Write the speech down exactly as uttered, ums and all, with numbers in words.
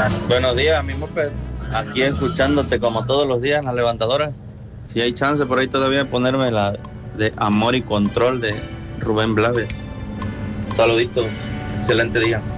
Buenos días, mismo Moped. Aquí escuchándote como todos los días en las levantadoras. Si hay chance por ahí todavía de ponerme la de Amor y Control de Rubén Blades. Saluditos, excelente día.